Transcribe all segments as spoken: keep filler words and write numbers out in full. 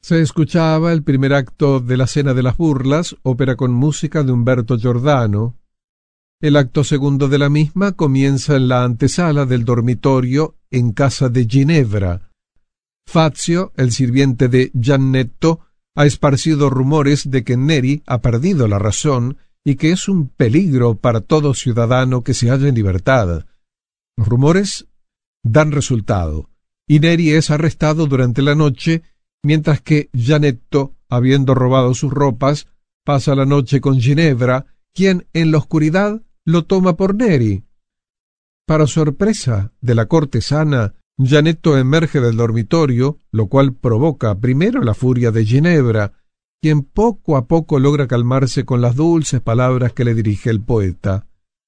Se escuchaba el primer acto de la Cena de las Burlas, ópera con música de Umberto Giordano. El acto segundo de la misma comienza en la antesala del dormitorio en casa de Ginevra. Fazio, el sirviente de Giannetto, ha esparcido rumores de que Neri ha perdido la razón y que es un peligro para todo ciudadano que se halla en libertad. Los rumores dan resultado, y Neri es arrestado durante la noche, mientras que Giannetto, habiendo robado sus ropas, pasa la noche con Ginevra, quien en la oscuridad lo toma por Neri. Para sorpresa de la cortesana, Giannetto emerge del dormitorio, lo cual provoca primero la furia de Ginevra, quien poco a poco logra calmarse con las dulces palabras que le dirige el poeta.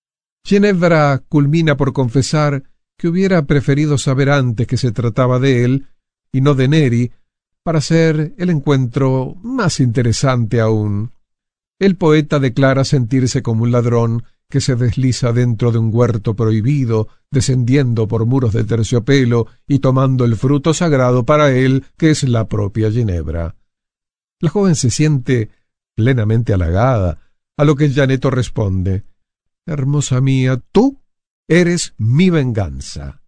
Ginevra culmina por confesar que hubiera preferido saber antes que se trataba de él y no de Neri, para hacer el encuentro más interesante aún. El poeta declara sentirse como un ladrón que se desliza dentro de un huerto prohibido, descendiendo por muros de terciopelo y tomando el fruto sagrado para él, que es la propia Ginevra. La joven se siente plenamente halagada, a lo que Giannetto responde: «Hermosa mía, tú eres mi venganza».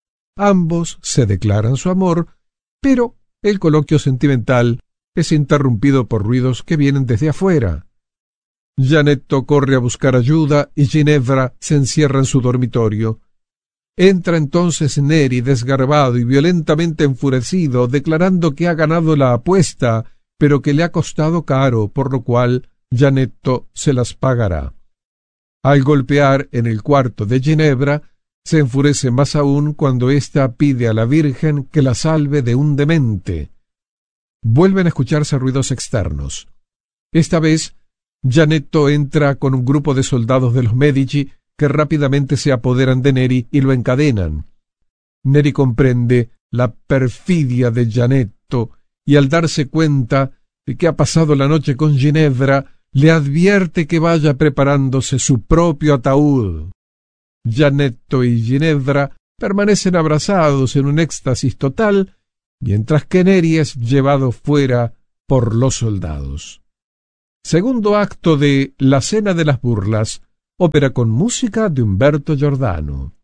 Ambos se declaran su amor, pero el coloquio sentimental es interrumpido por ruidos que vienen desde afuera. Giannetto corre a buscar ayuda y Ginevra se encierra en su dormitorio. Entra entonces Neri desgarbado y violentamente enfurecido, declarando que ha ganado la apuesta, pero que le ha costado caro, por lo cual Giannetto se las pagará. Al golpear en el cuarto de Ginevra, se enfurece más aún cuando ésta pide a la Virgen que la salve de un demente. Vuelven a escucharse ruidos externos. Esta vez, Giannetto entra con un grupo de soldados de los Medici que rápidamente se apoderan de Neri y lo encadenan. Neri comprende la perfidia de Giannetto y al darse cuenta de que ha pasado la noche con Ginevra, le advierte que vaya preparándose su propio ataúd. Giannetto y Ginevra permanecen abrazados en un éxtasis total, mientras que Neri es llevado fuera por los soldados. Segundo acto de La Cena de las Burlas, ópera con música de Umberto Giordano.